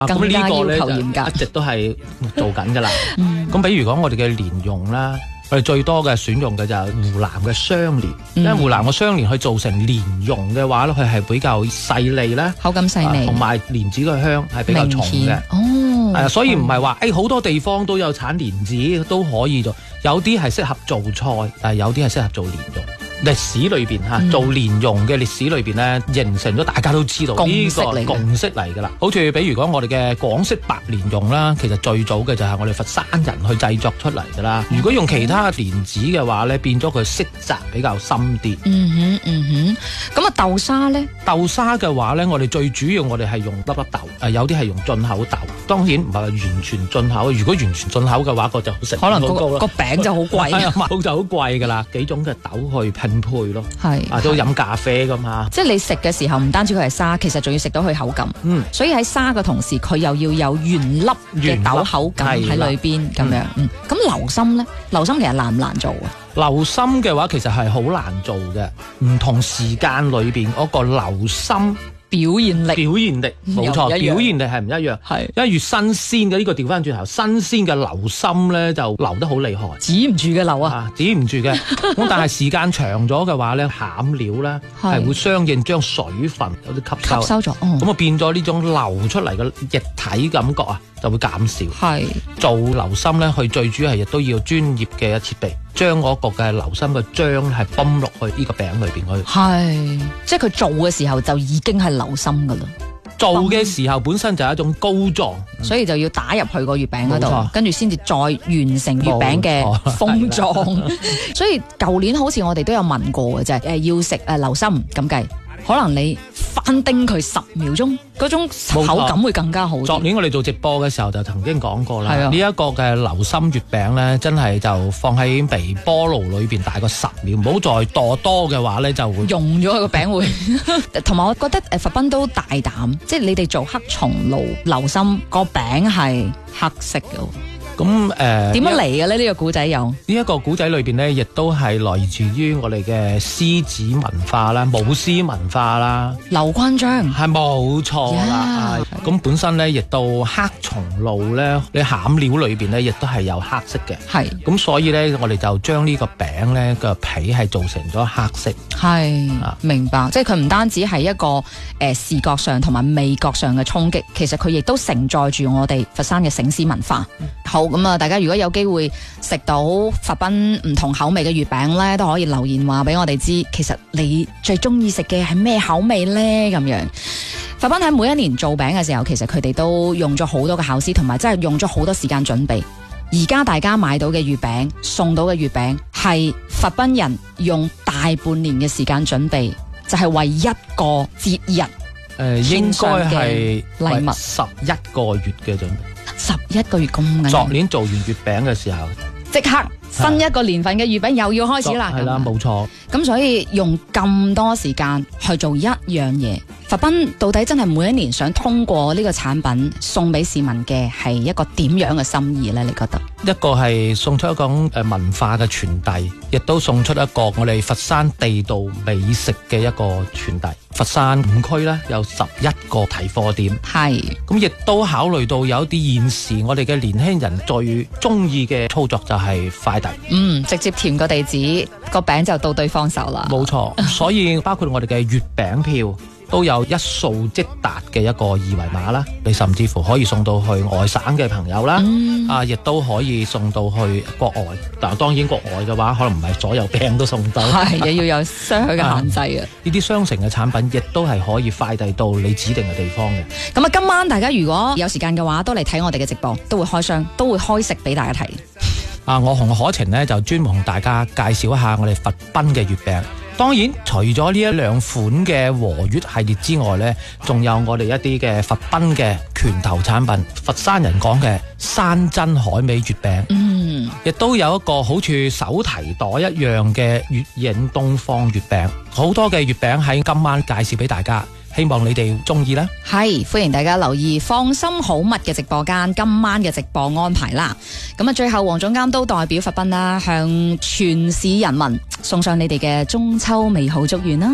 更加要求嚴格， 一直都係做緊㗎啦。咁比如講我哋嘅蓮蓉啦。我哋最多嘅選用嘅就係湖南嘅雙蓮，因為湖南嘅雙蓮去做成蓮蓉嘅話咧，佢係比較細膩啦， 口感細膩， 同埋蓮子嘅香係比較重嘅。 哦， 所以唔係話好多地方都有產蓮子都可以做，有啲係適合做菜，但係有啲係適合做蓮蓉。歷史裏邊做蓮蓉嘅歷史裏邊咧，形成咗大家都知道呢個共識嚟㗎啦。好似比如講我哋嘅廣式白蓮蓉啦，其實最早嘅就係我哋佛山人去製作出嚟㗎啦。如果用其他蓮子嘅話咧，變咗佢色澤比較深啲。 咁啊豆沙咧？ 豆沙嘅話咧，我哋最主要我哋係用粒粒豆，有啲係用進口豆，當然唔係完全進口。如果完全進口嘅話，個就好食， 可能個餅就好貴， 買就好貴㗎啦。幾種嘅豆去拼配咯，都飲咖啡㗎嘛。 即係你食嘅時候，唔單止佢係沙，其實仲要食到佢口感。所以喺沙嘅同時，佢又要有原粒嘅豆口感喺裏邊咁樣。咁流心咧？流心其實難唔難做啊？ 流心嘅話，其實係好難做嘅。唔同時間裏邊嗰個流心表現力冇錯，表現力係唔一樣。因為越新鮮嘅呢個調翻轉頭，新鮮嘅流心咧就流得好厲害， 止唔住嘅流啊， 止唔住嘅。咁但係時間長咗嘅話咧，餡料咧係會相應將水分有啲吸收咗，咁啊變咗呢種流出嚟嘅液體感覺啊就會減少。做流心咧，佢最主要係亦都要專業嘅設備，將嗰個嘅流心嘅漿係泵落去呢個餅裏邊去。 即係佢做嘅時候就已經係流心噶啦。 做嘅時候本身就係一種膏狀， 所以就要打入去個月餅嗰度，跟住先至再完成月餅嘅封裝。所以舊年好似我哋都有問過嘅，就係要食流心咁計，可能你翻叮佢10秒鐘，嗰種口感會更加好。 昨年我哋做直播嘅時候就曾經講過啦，呢一個嘅流心月餅咧，真係就放喺微波爐裏邊大概10秒，唔好再多嘅話咧就會溶咗佢個餅會。同埋我覺得佛斌都大膽，即係你哋做黑松露流心個餅係黑色嘅。咁點樣嚟嘅咧？呢個古仔有呢一個古仔裏邊咧，亦都係來自於我哋嘅獅子文化啦、舞獅文化啦。 劉關張係冇錯啦。咁本身咧，亦都黑松露咧，你餡料裏邊咧，亦都係有黑色嘅。咁所以咧，我哋就將呢個餅咧個皮係做成咗黑色。明白。即係佢唔單止係一個視覺上同埋味覺上嘅衝擊，其實佢亦都承載住我哋佛山嘅醒獅文化。好，咁啊，大家如果有機會食到佛斌唔同口味嘅月餅咧，都可以留言話俾我哋知，其實你最中意食嘅係咩口味咧？咁樣，佛斌喺每一年做餅嘅時候，其實佢哋都用咗好多嘅巧思，同埋真係用咗好多時間準備。而家大家買到嘅月餅，送到嘅月餅，係佛斌人用大半年嘅時間準備，就係為一個節日。 應該係禮物 11個月嘅準備。 11個月咁緊要。 昨年做完月餅嘅時候， 即刻新一個年份嘅月餅又要開始啦。 係啦，冇錯。 咁所以用咁多時間去做一樣嘢，佛斌到底真係每一年想通過呢個產品送俾市民嘅係一個點樣嘅心意呢？你覺得？ 一個係送出一種文化嘅傳遞，亦都送出一個我哋佛山地道美食嘅一個傳遞。佛山5區咧有11個提貨點，咁亦都考慮到有一啲現時我哋嘅年輕人最中意嘅操作就係快遞， 直接填個地址，個餅就到對方手啦。 冇錯，所以包括我哋嘅月餅票都有一掃即達嘅一個二維碼啦，你甚至乎可以送到去外省嘅朋友啦，亦都可以送到去國外。但係當然國外嘅話，可能唔係所有餅都送到， 亦要有相許嘅限制啊。 呢啲雙城嘅產品亦都係可以快遞到你指定嘅地方嘅。 咁啊，今晚大家如果有時間嘅話，都嚟睇我哋嘅直播，都會開箱，都會開食俾大家睇。 我同可晴呢，就專門同大家介紹一下我哋佛斌嘅月餅。當然，除咗呢一兩款嘅和月系列之外呢，仲有我哋一啲嘅佛斌嘅拳頭產品，佛山人講嘅山珍海味月餅，亦都有一個好似手提袋一樣嘅月影東方月餅。好多嘅月餅喺今晚介紹俾大家，希望你哋中意啦。 係，歡迎大家留意放心好物嘅直播間今晚嘅直播安排啦。咁啊，最後黃總監都代表佛斌啦，向全市人民送上你哋嘅中秋美好祝願啦。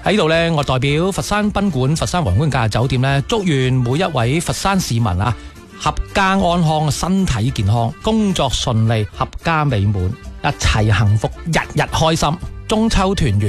喺度呢，我代表佛山賓館、佛山皇冠假日酒店呢，祝願每一位佛山市民啊，合家安康，身體健康，工作順利，合家美滿，一齊幸福，日日開心，中秋團圓。